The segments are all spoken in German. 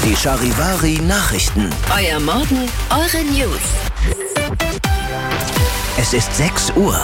Die Charivari Nachrichten. Euer Morgen, eure News. Es ist 6 Uhr.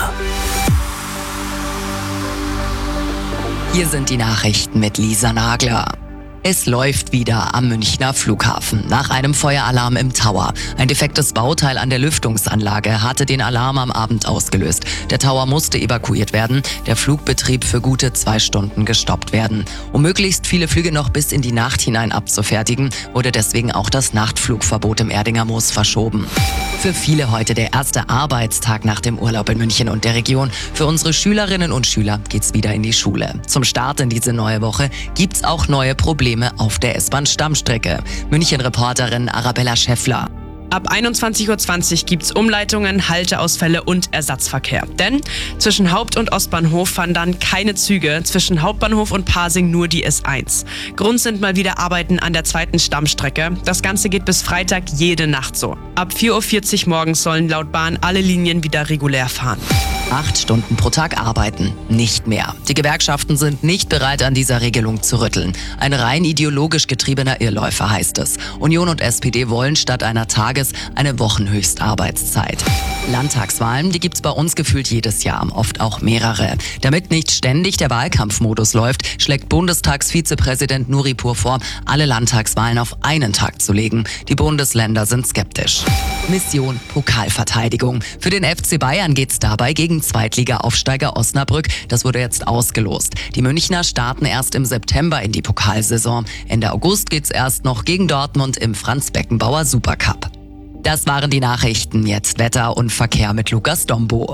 Hier sind die Nachrichten mit Lisa Nagler. Es läuft wieder am Münchner Flughafen. Nach einem Feueralarm im Tower. Ein defektes Bauteil an der Lüftungsanlage hatte den Alarm am Abend ausgelöst. Der Tower musste evakuiert werden, der Flugbetrieb für gute 2 Stunden gestoppt werden. Um möglichst viele Flüge noch bis in die Nacht hinein abzufertigen, wurde deswegen auch das Nachtflugverbot im Erdinger Moos verschoben. Für viele heute der erste Arbeitstag nach dem Urlaub in München und der Region. Für unsere Schülerinnen und Schüler geht's wieder in die Schule. Zum Start in diese neue Woche gibt's auch neue Probleme auf der S-Bahn-Stammstrecke. München-Reporterin Arabella Schäffler. Ab 21.20 Uhr gibt's Umleitungen, Halteausfälle und Ersatzverkehr. Denn zwischen Haupt- und Ostbahnhof fahren dann keine Züge, zwischen Hauptbahnhof und Pasing nur die S1. Grund sind mal wieder Arbeiten an der zweiten Stammstrecke. Das Ganze geht bis Freitag jede Nacht so. Ab 4.40 Uhr morgens sollen laut Bahn alle Linien wieder regulär fahren. 8 Stunden pro Tag arbeiten, nicht mehr. Die Gewerkschaften sind nicht bereit, an dieser Regelung zu rütteln. Ein rein ideologisch getriebener Irrläufer, heißt es. Union und SPD wollen statt einer eine Wochenhöchstarbeitszeit. Landtagswahlen, die gibt's bei uns gefühlt jedes Jahr, oft auch mehrere. Damit nicht ständig der Wahlkampfmodus läuft, schlägt Bundestagsvizepräsident Nuripur vor, alle Landtagswahlen auf einen Tag zu legen. Die Bundesländer sind skeptisch. Mission Pokalverteidigung. Für den FC Bayern geht's dabei gegen Zweitliga-Aufsteiger Osnabrück. Das wurde jetzt ausgelost. Die Münchner starten erst im September in die Pokalsaison. Ende August geht's erst noch gegen Dortmund im Franz-Beckenbauer Supercup. Das waren die Nachrichten. Jetzt Wetter und Verkehr mit Lukas Dombo.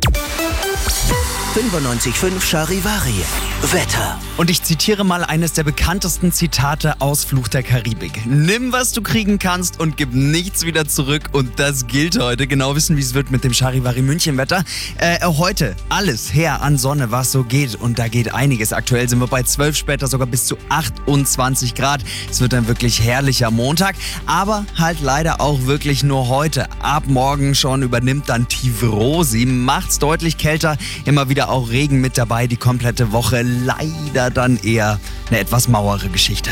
95.5 Charivari. Wetter. Und ich zitiere mal eines der bekanntesten Zitate aus Fluch der Karibik. Nimm, was du kriegen kannst und gib nichts wieder zurück. Und das gilt heute. Genau wissen, wie es wird mit dem Charivari München Wetter. Heute alles her an Sonne, was so geht. Und da geht einiges. Aktuell sind wir bei 12, später sogar bis zu 28 Grad. Es wird ein wirklich herrlicher Montag. Aber halt leider auch wirklich nur heute. Ab morgen schon übernimmt dann Tivrosi. Macht's deutlich kälter. Immer wieder auch Regen mit dabei. Die komplette Woche leider dann eher eine etwas mauere Geschichte.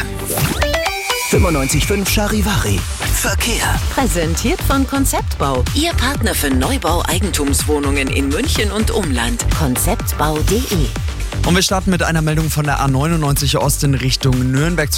95.5 Charivari. Verkehr. Präsentiert von Konzeptbau. Ihr Partner für Neubau Eigentumswohnungen in München und Umland. Konzeptbau.de. Und wir starten mit einer Meldung von der A99 Ost in Richtung Nürnberg.